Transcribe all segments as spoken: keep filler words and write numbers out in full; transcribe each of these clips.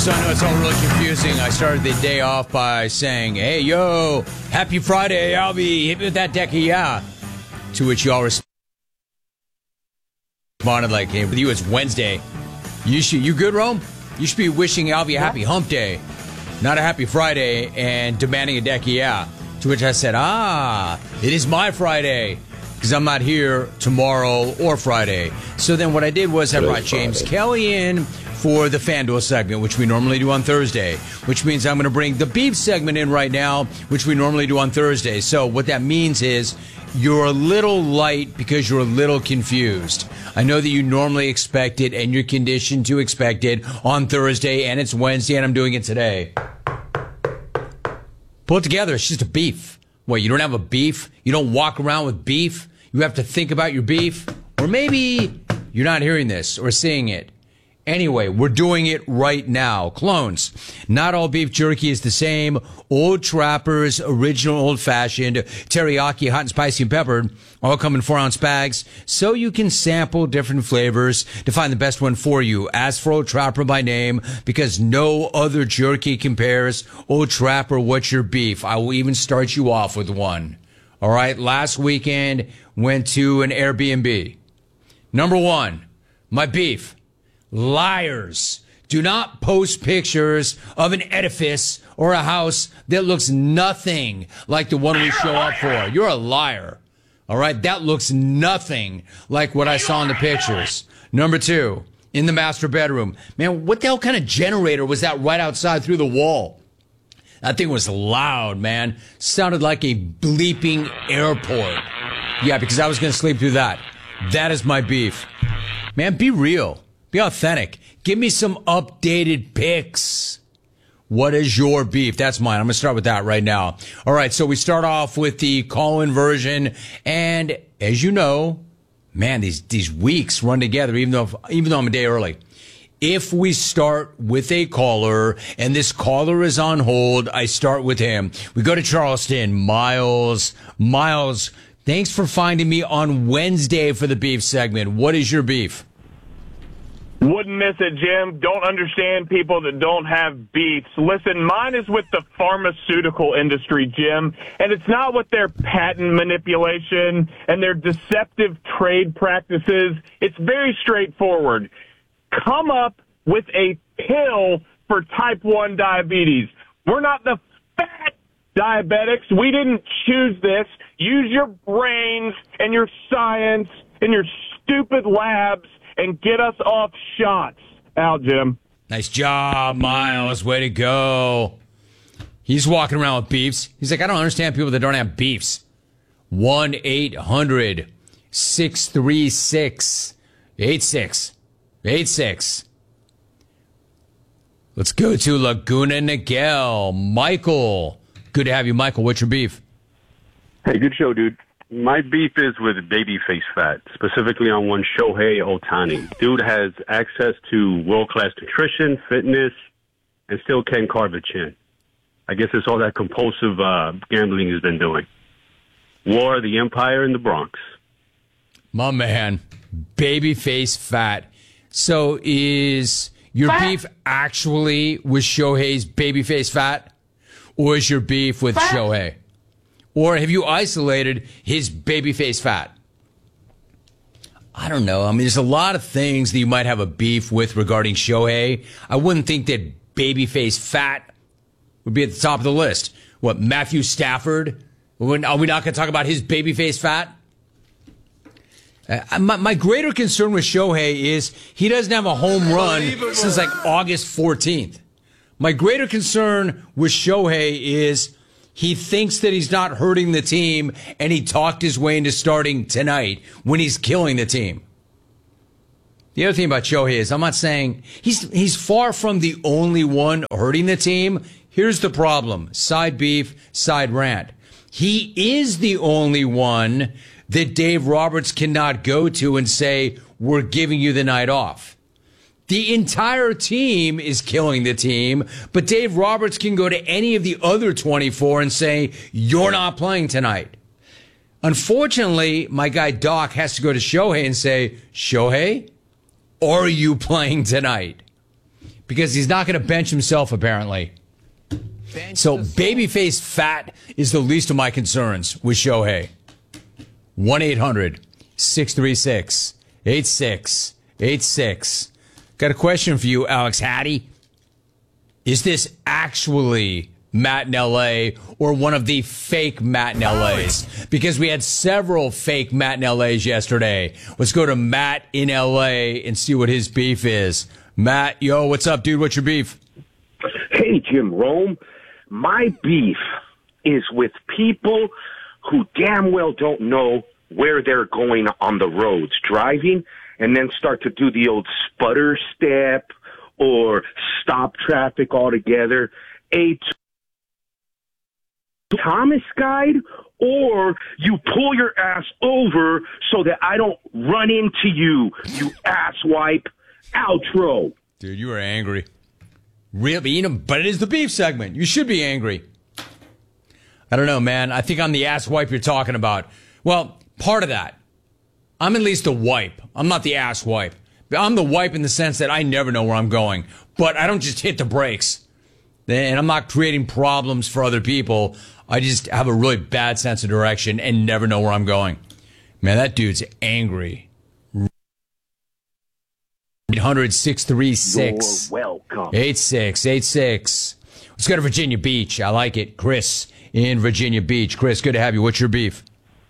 So I know it's all really confusing. I started the day off by saying, hey, yo, happy Friday, Albie, hit me with that deck of yeah. To which you all responded like, hey, with you it's Wednesday. You should, you good, Rome? You should be wishing Albie a happy hump day, not a happy Friday, and demanding a deck of yeah. To which I said, ah, it is my Friday, because I'm not here tomorrow or Friday. So then what I did was I brought James Friday. Kelly in for the FanDuel segment, which we normally do on Thursday, which means I'm going to bring the beef segment in right now, which we normally do on Thursday. So what that means is you're a little light because you're a little confused. I know that you normally expect it and you're conditioned to expect it on Thursday, and it's Wednesday, and I'm doing it today. Pull it together. It's just a beef. What, you don't have a beef? You don't walk around with beef? You have to think about your beef? Or maybe you're not hearing this or seeing it. Anyway, we're doing it right now. Clones. Not all beef jerky is the same. Old Trapper's original old-fashioned teriyaki, hot and spicy and peppered, all come in four-ounce bags, so you can sample different flavors to find the best one for you. Ask for Old Trapper by name, because no other jerky compares. Old Trapper, what's your beef? I will even start you off with one. All right, last weekend, went to an Airbnb. Number one, my beef. Liars. Do not post pictures of an edifice or a house that looks nothing like the one we show up for. You're a liar. All right? That looks nothing like what I saw in the pictures. Number two, in the master bedroom. Man, what the hell kind of generator was that right outside through the wall? That thing was loud, man. Sounded like a bleeping airport. Yeah, because I was going to sleep through that. That is my beef. Man, be real. Be authentic. Give me some updated pics. What is your beef? That's mine. I'm going to start with that right now. All right, so we start off with the call-in version. And as you know, man, these these weeks run together, even though even though I'm a day early. If we start with a caller and this caller is on hold, I start with him. We go to Charleston. Miles. Miles, thanks for finding me on Wednesday for the beef segment. What is your beef? Wouldn't miss it, Jim. Don't understand people that don't have beefs. Listen, mine is with the pharmaceutical industry, Jim, and it's not with their patent manipulation and their deceptive trade practices. It's very straightforward. Come up with a pill for type one diabetes. We're not the fat diabetics. We didn't choose this. Use your brains and your science and your stupid labs and get us off shots. Out, Jim. Nice job, Miles. Way to go. He's walking around with beefs. He's like, I don't understand people that don't have beefs. one eight hundred six three six eight six eight six. Let's go to Laguna Niguel. Michael. Good to have you, Michael. What's your beef? Hey, good show, dude. My beef is with babyface fat, specifically on one Shohei Ohtani. Dude has access to world-class nutrition, fitness, and still can't carve a chin. I guess it's all that compulsive uh, gambling he's been doing. War, the Empire, and the Bronx. My man, babyface fat. So is your fat. beef actually with Shohei's babyface fat? Or is your beef with fat. Shohei? Or have you isolated his babyface fat? I don't know. I mean, there's a lot of things that you might have a beef with regarding Shohei. I wouldn't think that babyface fat would be at the top of the list. What, Matthew Stafford? Are we not going to talk about his babyface fat? Uh, my, my greater concern with Shohei is he doesn't have a home run since like August fourteenth. My greater concern with Shohei is he thinks that he's not hurting the team, and he talked his way into starting tonight when he's killing the team. The other thing about Shohei is I'm not saying he's he's far from the only one hurting the team. Here's the problem. Side beef, side rant. He is the only one that Dave Roberts cannot go to and say, we're giving you the night off. The entire team is killing the team, but Dave Roberts can go to any of the other twenty-four and say, you're not playing tonight. Unfortunately, my guy Doc has to go to Shohei and say, Shohei, are you playing tonight? because he's not going to bench himself, apparently. So babyface fat is the least of my concerns with Shohei. one eight hundred six three six eight six eight six. Got a question for you, Alex Hattie. Is this actually Matt in L A or one of the fake Matt in L A's? Because we had several fake Matt in L A's yesterday. Let's go to Matt in L A and see what his beef is. Matt, yo, what's up, dude? What's your beef? Hey, Jim Rome. My beef is with people who damn well don't know where they're going on the roads, driving, and then start to do the old sputter step or stop traffic altogether. A Thomas guide, or you pull your ass over so that I don't run into you, you asswipe. Outro. Dude, you are angry. Really, you know, but it is the beef segment. You should be angry. I don't know, man. I think I'm the ass wipe you're talking about. Well, part of that. I'm at least a wipe. I'm not the ass wipe. I'm the wipe in the sense that I never know where I'm going. But I don't just hit the brakes. And I'm not creating problems for other people. I just have a really bad sense of direction and never know where I'm going. Man, that dude's angry. eight hundred six three six eight six eight six. Let's go to Virginia Beach. I like it. Chris in Virginia Beach. Chris, good to have you. What's your beef?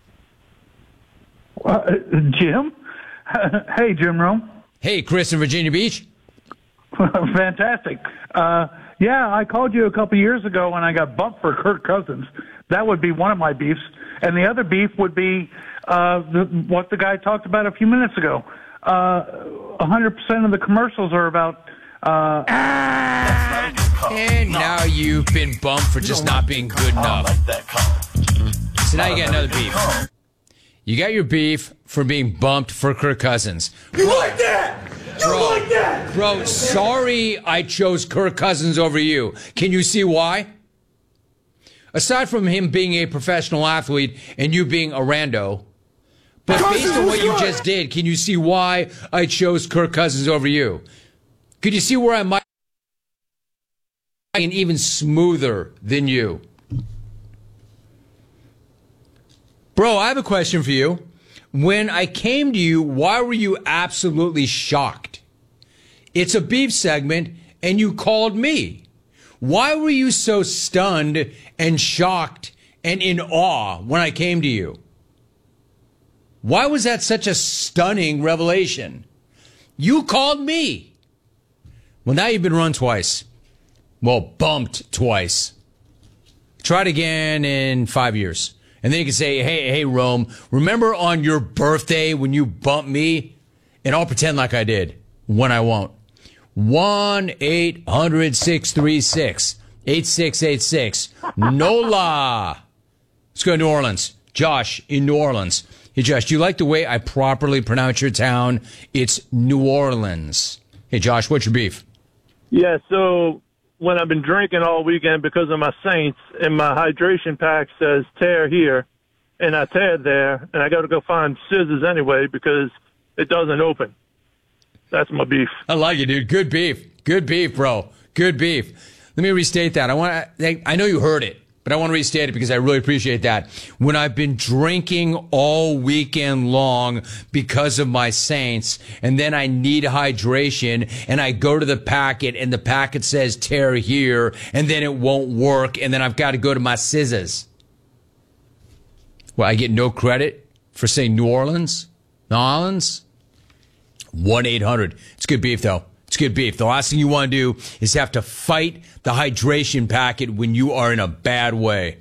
Uh, Jim? Hey, Jim Rome. Hey, Chris in Virginia Beach. Fantastic. Uh, yeah, I called you a couple years ago when I got bumped for Kirk Cousins. That would be one of my beefs. And the other beef would be uh, the, what the guy talked about a few minutes ago. Uh, one hundred percent of the commercials are about... Uh, ah, and now you've been bumped for just not being good enough. So now you got another beef. You got your beef for being bumped for Kirk Cousins. You like that? You bro, like that? Bro, sorry I chose Kirk Cousins over you. Can you see why? Aside from him being a professional athlete and you being a rando... But based on what you just did, can you see why I chose Kirk Cousins over you? Could you see where I might be even smoother than you? Bro, I have a question for you. When I came to you, why were you absolutely shocked? It's a beef segment, and you called me. Why were you so stunned and shocked and in awe when I came to you? Why was that such a stunning revelation? You called me. Well, now you've been run twice. Well, bumped twice. Try it again in five years. And then you can say, hey, hey, Rome, remember on your birthday when you bumped me? And I'll pretend like I did when I won't. one eight hundred six three six eight six eight six. NOLA. Let's go to New Orleans. Josh in New Orleans. Hey, Josh, do you like the way I properly pronounce your town? It's New Orleans. Hey, Josh, what's your beef? Yeah, so when I've been drinking all weekend because of my Saints, and my hydration pack says tear here, and I teared there, and I got to go find scissors anyway because it doesn't open. That's my beef. I like it, dude. Good beef. Good beef, bro. Good beef. Let me restate that. I want. I know you heard it. But I want to restate it because I really appreciate that. When I've been drinking all weekend long because of my Saints, and then I need hydration, and I go to the packet, and the packet says tear here, and then it won't work, and then I've got to go to my scissors. Well, I get no credit for saying New Orleans? New Orleans? one eight hundred. It's good beef, though. It's good beef. The last thing you want to do is have to fight the hydration packet when you are in a bad way.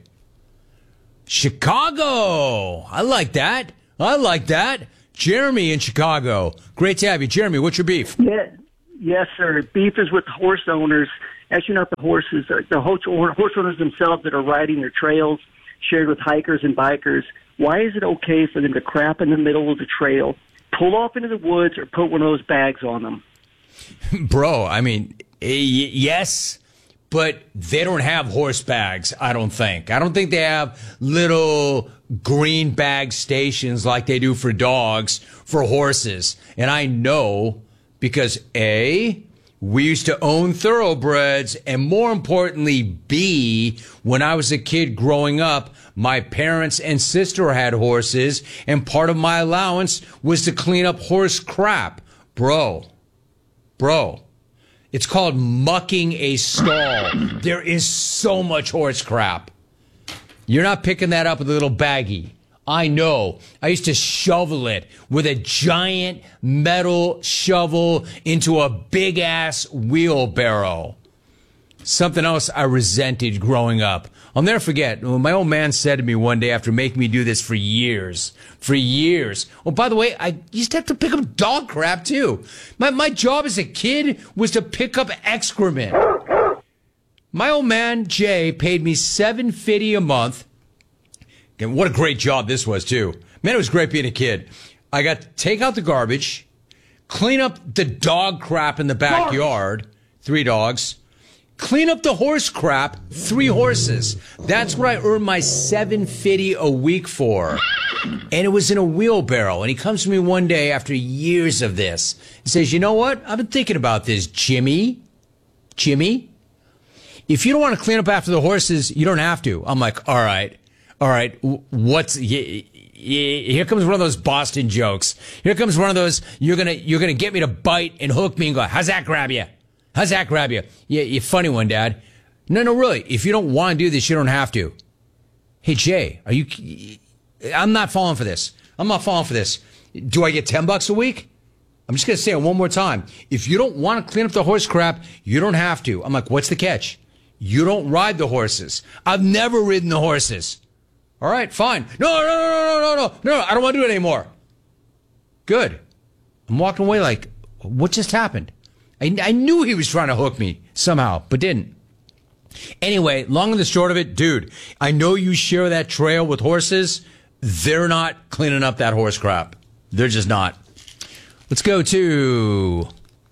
Chicago. I like that. I like that. Jeremy in Chicago. Great to have you. Jeremy, what's your beef? Yeah, yes, sir. Beef is with horse owners. Actually, not the horses. The horse owners themselves that are riding their trails shared with hikers and bikers. Why is it okay for them to crap in the middle of the trail, pull off into the woods, or put one of those bags on them? Bro, I mean, yes, but they don't have horse bags, I don't think. I don't think they have little green bag stations like they do for dogs for horses. And I know because, A, we used to own thoroughbreds, and more importantly, B, when I was a kid growing up, my parents and sister had horses, and part of my allowance was to clean up horse crap. Bro, bro, it's called mucking a stall. There is so much horse crap. You're not picking that up with a little baggie. I know. I used to shovel it with a giant metal shovel into a big-ass wheelbarrow. Something else I resented growing up. I'll never forget. My old man said to me one day after making me do this for years. For years. Oh, by the way, I used to have to pick up dog crap, too. My, my job as a kid was to pick up excrement. My old man, Jay, paid me seven dollars and fifty cents a month. And what a great job this was, too. Man, it was great being a kid. I got to take out the garbage, clean up the dog crap in the backyard, three dogs, clean up the horse crap, three horses. That's what I earned my seven dollars and fifty cents a week for. And it was in a wheelbarrow. And he comes to me one day after years of this. He says, you know what? I've been thinking about this, Jimmy. Jimmy, if you don't want to clean up after the horses, you don't have to. I'm like, all right. All right, what's here comes one of those Boston jokes. Here comes one of those you're gonna you're gonna get me to bite and hook me and go, how's that grab you? How's that grab you? Yeah, you funny one, Dad. No, no, really. If you don't want to do this, you don't have to. Hey Jay, are you? I'm not falling for this. I'm not falling for this. Do I get ten bucks a week? I'm just gonna say it one more time. If you don't want to clean up the horse crap, you don't have to. I'm like, what's the catch? You don't ride the horses. I've never ridden the horses. All right, fine. No, no, no, no, no, no, no, no, I don't want to do it anymore. Good. I'm walking away like, what just happened? I, I knew he was trying to hook me somehow, but didn't. Anyway, long and the short of it, dude, I know you share that trail with horses. They're not cleaning up that horse crap. They're just not. Let's go to...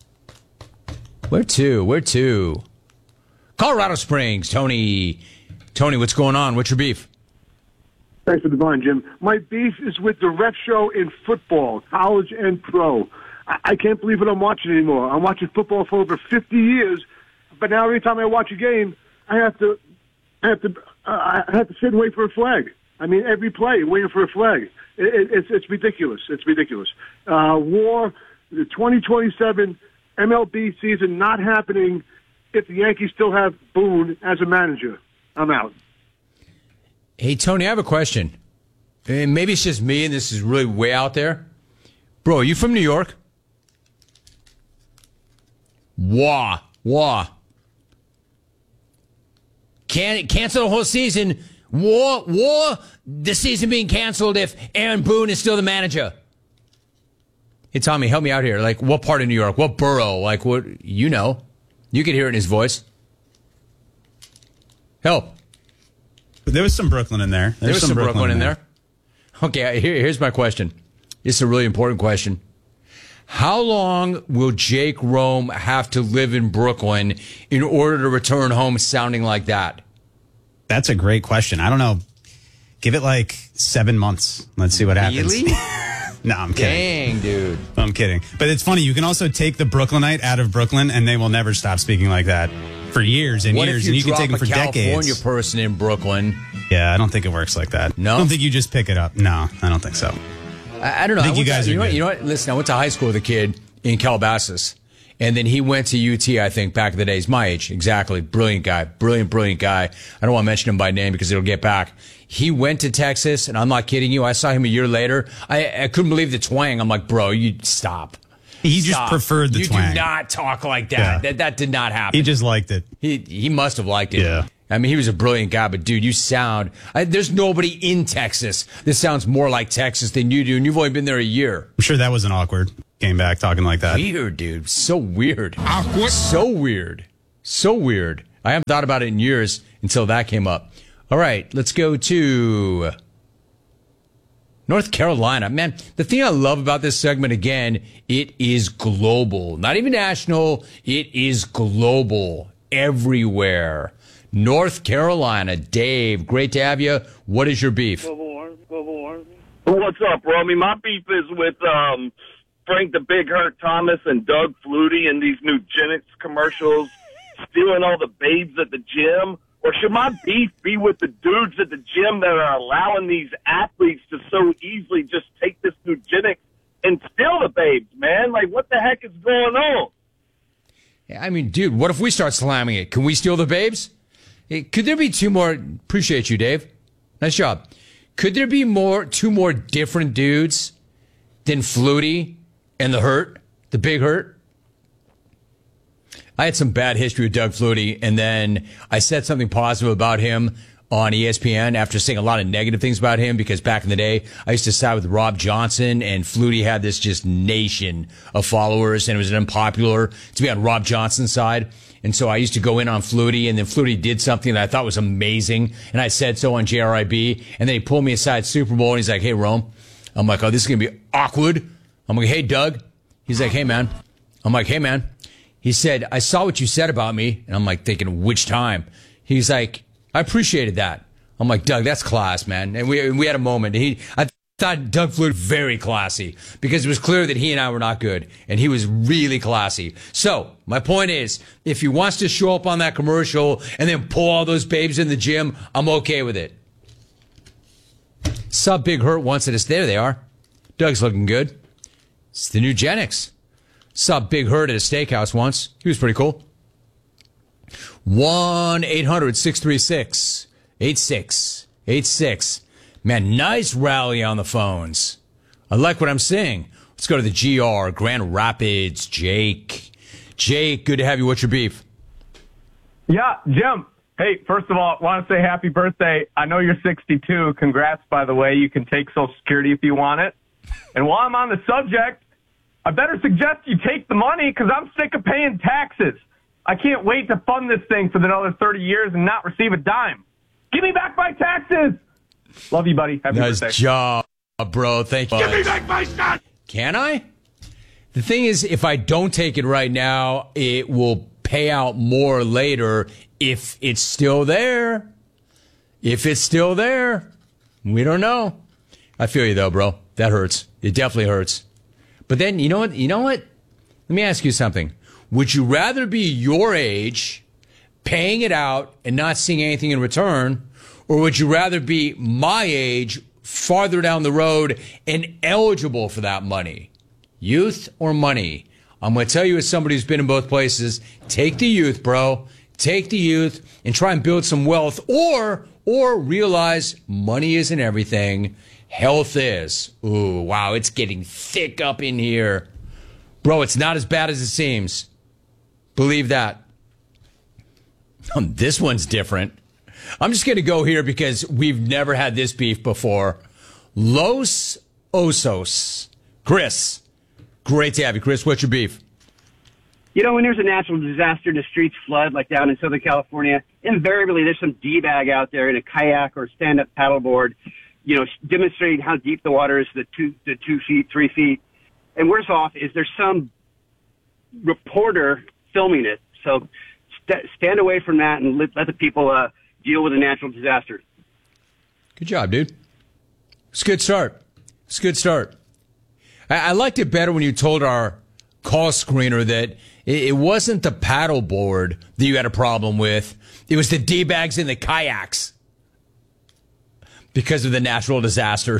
Where to? Where to? Colorado Springs. Tony. Tony, what's going on? What's your beef? Thanks for the line, Jim. My beef is with the ref show in football, college and pro. I, I can't believe what I'm watching anymore. I'm watching football for over fifty years, but now every time I watch a game, I have to, I have to, uh, I have to sit and wait for a flag. I mean, every play, waiting for a flag. It, it, it's it's ridiculous. It's ridiculous. Uh, war, the twenty twenty-seven M L B season not happening if the Yankees still have Boone as a manager. I'm out. Hey, Tony, I have a question. And maybe it's just me, and this is really way out there. Bro, are you from New York? Wah. Wah. Can cancel the whole season. War. War. The season being canceled if Aaron Boone is still the manager. Hey, Tommy, help me out here. Like, what part of New York? What borough? Like, what? You know. You could hear it in his voice. Help. There was some Brooklyn in there. There's there was some, some Brooklyn, Brooklyn in there. there. Okay, here, here's my question. This is a really important question. How long will Jake Rome have to live in Brooklyn in order to return home sounding like that? That's a great question. I don't know. Give it like seven months. Let's see what happens. Really? No, I'm kidding. Dang, dude. I'm kidding. But it's funny. You can also take the Brooklynite out of Brooklyn, and they will never stop speaking like that for years and what years. If you and you drop can take them a for California decades. person in Brooklyn. Yeah, I don't think it works like that. No? I don't think you just pick it up. No, I don't think so. I, I don't know. I think I you guys to, are you know, good. what, you know what? Listen, I went to high school with a kid in Calabasas. And then he went to U T, I think, back in the days. My age, exactly. Brilliant guy. Brilliant, brilliant guy. I don't want to mention him by name because it'll get back. He went to Texas, and I'm not kidding you. I saw him a year later. I, I couldn't believe the twang. I'm like, bro, you stop. He Stop. just preferred the you twang. You do not talk like that. Yeah. That that did not happen. He just liked it. He he must have liked it. Yeah. I mean, he was a brilliant guy, but dude, you sound. I, there's nobody in Texas that sounds more like Texas than you do, and you've only been there a year. I'm sure that wasn't awkward. Came back talking like that. Weird, dude. So weird. Awkward. So weird. So weird. I haven't thought about it in years until that came up. All right, let's go to North Carolina. Man, the thing I love about this segment, again, it is global. Not even national. It is global. Everywhere. North Carolina. Dave, great to have you. What is your beef? What's up, Romy? My beef is with um, Frank the Big Hurt Thomas and Doug Flutie in these Nugenics commercials stealing all the babes at the gym? Or should my beef be with the dudes at the gym that are allowing these athletes to so easily just take this Nugenics and steal the babes, man? Like, what the heck is going on? I mean, dude, what if we start slamming it? Can we steal the babes? Could there be two more? Appreciate you, Dave. Nice job. Could there be more, two more different dudes than Flutie and the Hurt, the Big Hurt? I had some bad history with Doug Flutie, and then I said something positive about him on E S P N after saying a lot of negative things about him, because back in the day, I used to side with Rob Johnson, and Flutie had this just nation of followers, and it was unpopular to be on Rob Johnson's side. And so I used to go in on Flutie, and then Flutie did something that I thought was amazing, and I said so on J R I B, and then he pulled me aside Super Bowl, and he's like, hey, Rome. I'm like, oh, this is going to be awkward. I'm like, hey, Doug. He's like, hey, man. I'm like, hey, man. He said, I saw what you said about me. And I'm like thinking, which time? He's like, I appreciated that. I'm like, Doug, that's class, man. And we we had a moment. He, I thought Doug Flutie was very classy, because it was clear that he and I were not good. And he was really classy. So my point is, if he wants to show up on that commercial and then pull all those babes in the gym, I'm okay with it. Sub Big Hurt wants it. There they are. Doug's looking good. It's the Nugenics. Saw Big Hurt at a steakhouse once. He was pretty cool. one eight hundred six three six eight six eight six. Man, nice rally on the phones. I like what I'm seeing. Let's go to the G R, Grand Rapids. Jake. Jake, good to have you. What's your beef? Yeah, Jim. Hey, first of all, I want to say happy birthday. I know you're sixty-two. Congrats, by the way. You can take Social Security if you want it. And while I'm on the subject, I better suggest you take the money, because I'm sick of paying taxes. I can't wait to fund this thing for another thirty years and not receive a dime. Give me back my taxes. Love you, buddy. Happy nice birthday. job, bro. Thank you. Give me back my son! Can I? The thing is, if I don't take it right now, it will pay out more later if it's still there. If it's still there. We don't know. I feel you, though, bro. That hurts. It definitely hurts. But then, you know what? You know what? Let me ask you something. Would you rather be your age, paying it out and not seeing anything in return, or would you rather be my age, farther down the road, and eligible for that money? Youth or money? I'm going to tell you, as somebody who's been in both places, take the youth, bro. Take the youth and try and build some wealth, or or realize money isn't everything. Health is. Ooh, wow, it's getting thick up in here. Bro, it's not as bad as it seems. Believe that. Um, this one's different. I'm just going to go here because we've never had this beef before. Los Osos. Chris. Great to have you, Chris. What's your beef? You know, when there's a natural disaster and the streets flood, like down in Southern California, invariably there's some D-bag out there in a kayak or stand-up paddleboard, you know, demonstrating how deep the water is, the two, the two feet, three feet. And worse off is there's some reporter filming it. So st- stand away from that and let, let the people uh, deal with a natural disaster. Good job, dude. It's a good start. It's a good start. I, I liked it better when you told our call screener that it, it wasn't the paddleboard that you had a problem with. It was the D-bags in the kayaks. Because of the natural disaster.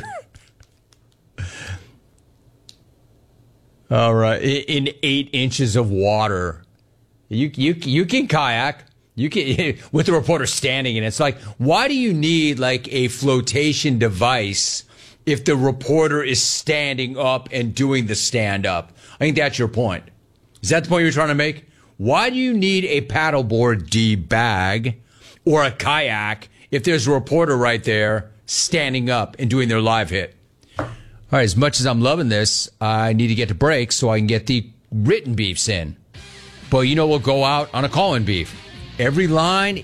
All right. In eight inches of water. You you you can kayak. You can, with the reporter standing in it. It's like, why do you need like a flotation device if the reporter is standing up and doing the stand up? I think that's your point. Is that the point you're trying to make? Why do you need a paddleboard D-bag or a kayak if there's a reporter right there standing up and doing their live hit? All right, as much as I'm loving this, I need to get to break so I can get the written beefs in. But you know, we'll go out on a call-in beef. Every line